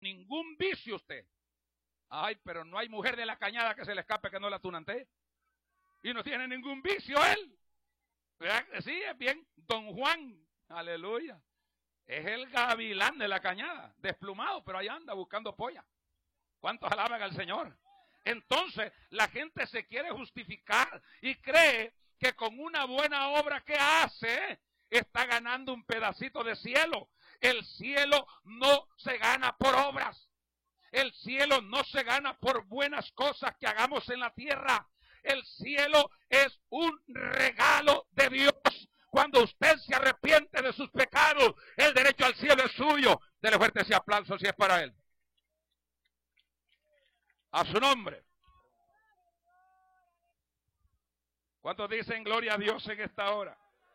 ningún vicio usted. Ay, pero no hay mujer de la Cañada que se le escape que no la tunante. Y no tiene ningún vicio él. ¿Verdad? Sí, es bien Don Juan. Aleluya. Es el gavilán de la Cañada, desplumado, pero ahí anda buscando polla. ¿Cuántos alaban al Señor? Entonces, la gente se quiere justificar y cree que con una buena obra que hace, está ganando un pedacito de cielo. El cielo no se gana por obras. El cielo no se gana por buenas cosas que hagamos en la tierra. El cielo es un regalo de Dios. Cuando usted se arrepiente de sus pecados, el derecho al cielo es suyo. Dele fuerte ese aplauso si es para él. A su nombre. ¿Cuántos dicen gloria a Dios en esta hora?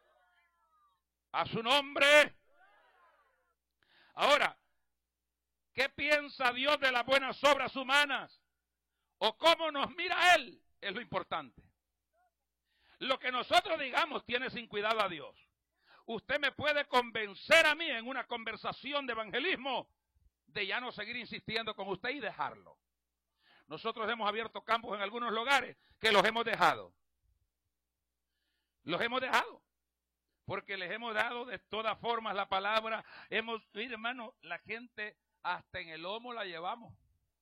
A su nombre. Ahora, ¿qué piensa Dios de las buenas obras humanas? ¿O cómo nos mira Él? Es lo importante. Lo que nosotros digamos tiene sin cuidado a Dios. Usted me puede convencer a mí en una conversación de evangelismo de ya no seguir insistiendo con usted y dejarlo. Nosotros hemos abierto campos en algunos lugares que los hemos dejado. Los hemos dejado. Porque les hemos dado de todas formas la palabra. Mire, hermano, la gente hasta en el lomo la llevamos.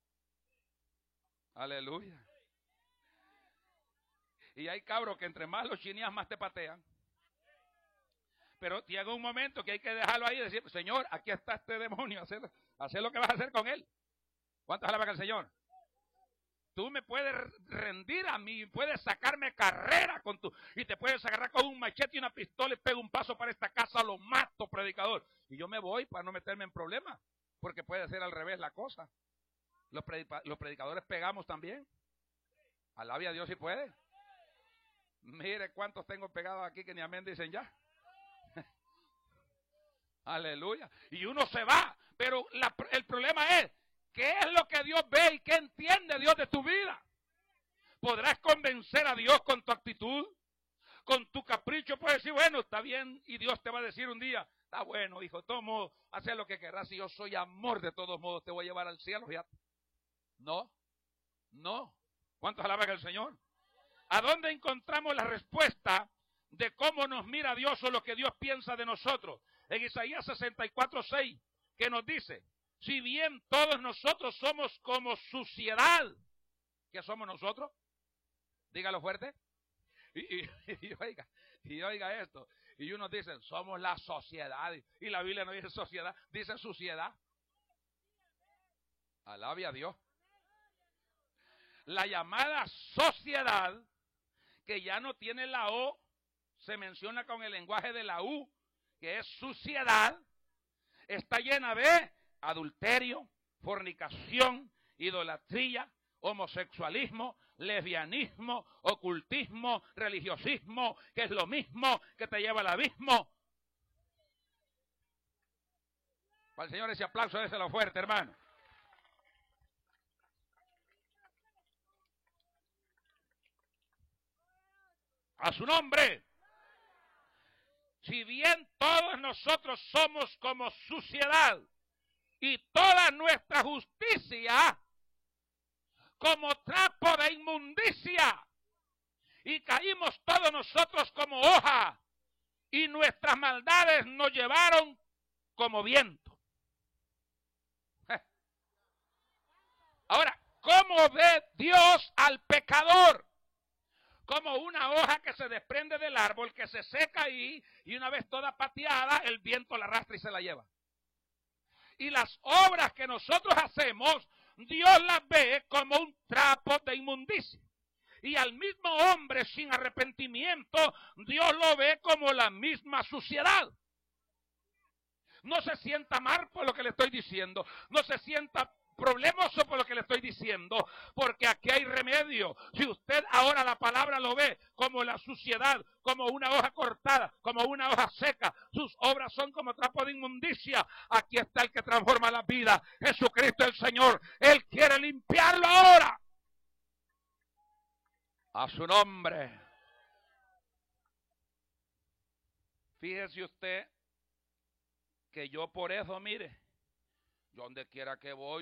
Aleluya. Y hay cabros que entre más los chineas más te patean. Pero llega un momento que hay que dejarlo ahí y decir, Señor, aquí está este demonio, hacer lo que vas a hacer con él. ¿Cuántas alaban al Señor? Tú me puedes rendir a mí, puedes sacarme carrera y te puedes agarrar con un machete y una pistola y pego un paso para esta casa, lo mato, predicador. Y yo me voy para no meterme en problemas, porque puede ser al revés la cosa. Los predicadores pegamos también. Alabe a Dios si puede. Mire cuántos tengo pegados aquí que ni amén dicen ya. Aleluya. Y uno se va, pero el problema es, ¿qué es lo que Dios ve y qué entiende Dios de tu vida? ¿Podrás convencer a Dios con tu actitud? Con tu capricho puedes decir, bueno, está bien, y Dios te va a decir un día, está bueno, hijo, de todos modos, haz lo que querrás, y yo soy amor de todos modos, te voy a llevar al cielo, fíjate. No. ¿Cuántos alaban al Señor? ¿A dónde encontramos la respuesta de cómo nos mira Dios o lo que Dios piensa de nosotros? En Isaías 64:6, que nos dice, si bien todos nosotros somos como suciedad, ¿qué somos nosotros? Dígalo fuerte. Y oiga esto. Y unos dicen, somos la sociedad. Y la Biblia no dice sociedad, dice suciedad. Alabe a Dios. La llamada sociedad, que ya no tiene la O, se menciona con el lenguaje de la U, que es suciedad, está llena de adulterio, fornicación, idolatría, homosexualismo, lesbianismo, ocultismo, religiosismo, que es lo mismo que te lleva al abismo. Para el Señor ese aplauso, déselo fuerte, hermano. A su nombre. Si bien todos nosotros somos como suciedad y toda nuestra justicia como trapo de inmundicia, y caímos todos nosotros como hoja, y nuestras maldades nos llevaron como viento. Ahora, ¿cómo ve Dios al pecador? Como una hoja que se desprende del árbol, que se seca ahí, y una vez toda pateada, el viento la arrastra y se la lleva. Y las obras que nosotros hacemos, Dios las ve como un trapo de inmundicia. Y al mismo hombre sin arrepentimiento, Dios lo ve como la misma suciedad. No se sienta mal por lo que le estoy diciendo. No se sienta problemoso por lo que le estoy diciendo, porque aquí hay remedio. Si usted ahora la palabra lo ve como la suciedad, como una hoja cortada, como una hoja seca, sus obras son como trapo de inmundicia, aquí está el que transforma la vida, Jesucristo el Señor. Él quiere limpiarlo ahora. A su nombre. Fíjese usted que yo por eso, mire, yo donde quiera que voy,